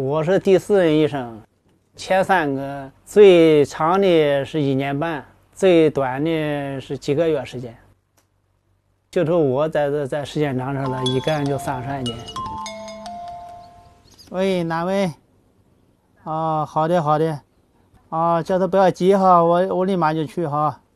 我是第4任医生，前3个最长的是1年半，最短的是几个月时间。就说我在时间长上了，一干就32年。喂，哪位？哦，好的好的，哦，叫他不要急哈，我立马就去哈。